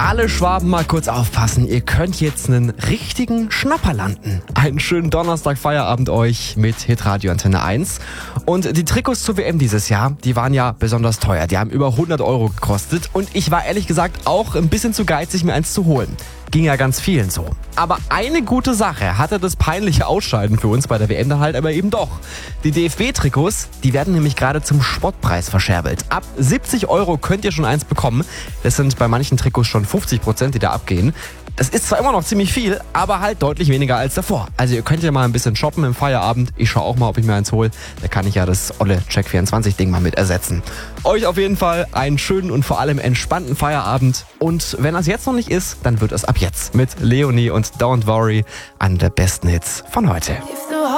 Alle Schwaben mal kurz aufpassen, ihr könnt jetzt einen richtigen Schnapper landen. Einen schönen Donnerstag Feierabend euch mit Hitradio Antenne 1. Und die Trikots zur WM dieses Jahr, die waren ja besonders teuer. Die haben über 100 € gekostet und ich war ehrlich gesagt auch ein bisschen zu geizig, mir eins zu holen. Ging ja ganz vielen so. Aber eine gute Sache hatte das peinliche Ausscheiden für uns bei der WM dann halt aber eben doch. Die DFB-Trikots, die werden nämlich gerade zum Spottpreis verscherbelt. Ab 70 € könnt ihr schon eins bekommen. Das sind bei manchen Trikots schon 50%, die da abgehen. Das ist zwar immer noch ziemlich viel, aber halt deutlich weniger als davor. Also ihr könnt ja mal ein bisschen shoppen im Feierabend. Ich schaue auch mal, ob ich mir eins hole. Da kann ich ja das olle Check24-Ding mal mit ersetzen. Euch auf jeden Fall einen schönen und vor allem entspannten Feierabend. Und wenn das jetzt noch nicht ist, dann wird es ab jetzt mit Leonie und Don't Worry, einer der besten Hits von heute. If the